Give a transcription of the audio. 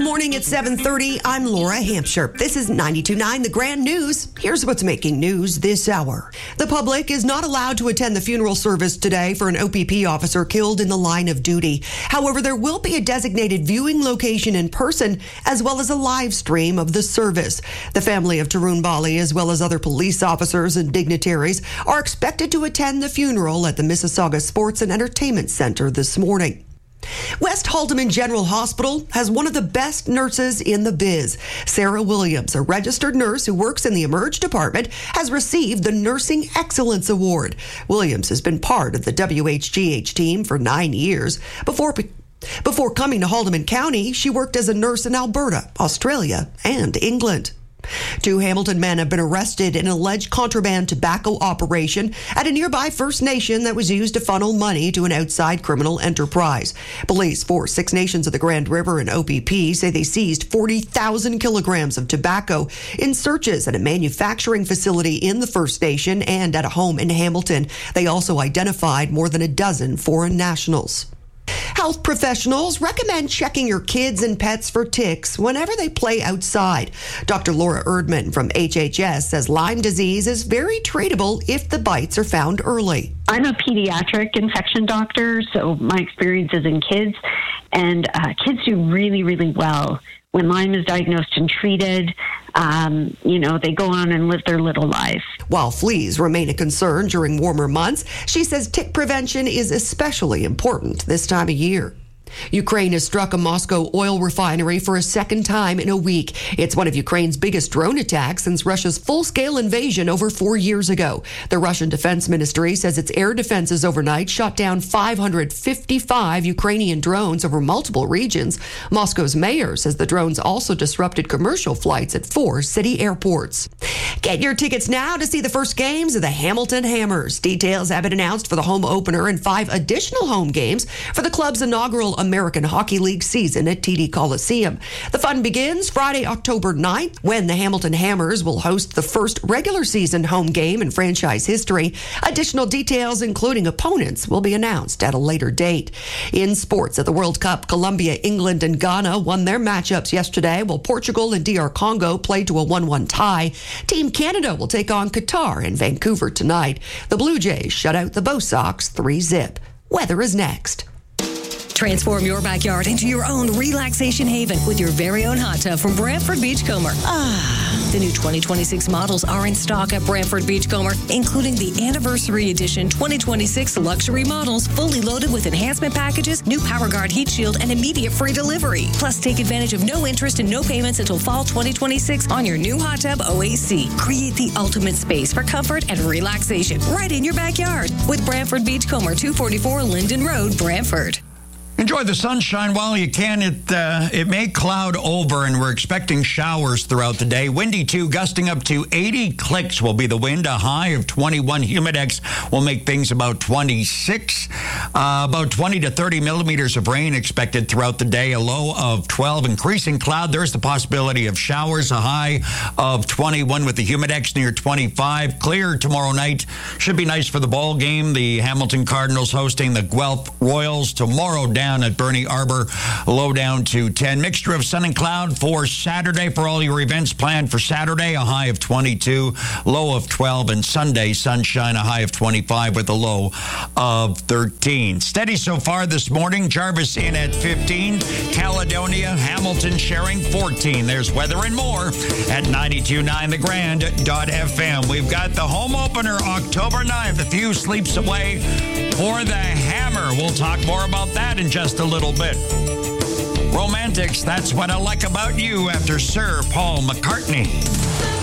morning at 7:30. I'm Laura Hampshire. This is 92.9 The Grand News. Here's what's making news this hour. The public is not allowed to attend the funeral service today for an OPP officer killed in the line of duty. However, there will be a designated viewing location in person as well as a live stream of the service. The family of Tarun Bali, as well as other police officers and dignitaries, are expected to attend the funeral at the Mississauga Sports and Entertainment Center this morning. West Haldeman General Hospital has one of the best nurses in the biz. Sarah Williams, a registered nurse who works in the Emerge department, has received the Nursing Excellence Award. Williams has been part of the WHGH team for 9 years. Before coming to Haldeman County, she worked as a nurse in Alberta, Australia, and England. 2 Hamilton men have been arrested in an alleged contraband tobacco operation at a nearby First Nation that was used to funnel money to an outside criminal enterprise. Police for Six Nations of the Grand River and OPP say they seized 40,000 kilograms of tobacco in searches at a manufacturing facility in the First Nation and at a home in Hamilton. They also identified more than a dozen foreign nationals. Health professionals recommend checking your kids and pets for ticks whenever they play outside. Dr. Laura Erdman from HHS says Lyme disease is very treatable if the bites are found early. I'm a pediatric infection doctor, so my experience is in kids, and kids do really, really well when Lyme is diagnosed and treated. They go on and live their little life. While fleas remain a concern during warmer months, she says tick prevention is especially important this time of year. Ukraine has struck a Moscow oil refinery for a second time in a week. It's one of Ukraine's biggest drone attacks since Russia's full-scale invasion over 4 years ago. The Russian Defense Ministry says its air defenses overnight shot down 555 Ukrainian drones over multiple regions. Moscow's mayor says the drones also disrupted commercial flights at 4 city airports. Get your tickets now to see the first games of the Hamilton Hammers. Details have been announced for the home opener and 5 additional home games for the club's inaugural American Hockey League season at TD Coliseum. The fun begins Friday, October 9th, when the Hamilton Hammers will host the first regular season home game in franchise history. Additional details, including opponents, will be announced at a later date. In sports at the World Cup, Colombia, England, and Ghana won their matchups yesterday, while Portugal and DR Congo played to a 1-1 tie. Team Canada will take on Qatar in Vancouver tonight. The Blue Jays shut out the Bo Sox 3-0. Weather is next. Transform your backyard into your own relaxation haven with your very own hot tub from Brantford Beachcomber. The new 2026 models are in stock at Brantford Beachcomber, including the Anniversary Edition 2026 luxury models, fully loaded with enhancement packages, new PowerGuard heat shield, and immediate free delivery. Plus, take advantage of no interest and no payments until fall 2026 on your new hot tub OAC. Create the ultimate space for comfort and relaxation right in your backyard with Brantford Beachcomber, 244 Linden Road, Brantford. Enjoy the sunshine while you can. It may cloud over, and we're expecting showers throughout the day. Windy too, gusting up to 80 clicks will be the wind. A high of 21. Humidex will make things about 26. About 20 to 30 millimeters of rain expected throughout the day. A low of 12. Increasing cloud. There's the possibility of showers. A high of 21 with the Humidex near 25. Clear tomorrow night. Should be nice for the ball game. The Hamilton Cardinals hosting the Guelph Royals tomorrow down at Bernie Arbor, low down to 10. Mixture of sun and cloud for Saturday. For all your events planned for Saturday, a high of 22, low of 12, and Sunday, sunshine, a high of 25 with a low of 13. Steady so far this morning. Jarvis in at 15, Caledonia, Hamilton sharing 14. There's weather and more at 92.9thegrand.fm. We've got the home opener October 9th. A few sleeps away for the Hammer. We'll talk more about that in just a little bit. Romantics, that's what I like about you after Sir Paul McCartney.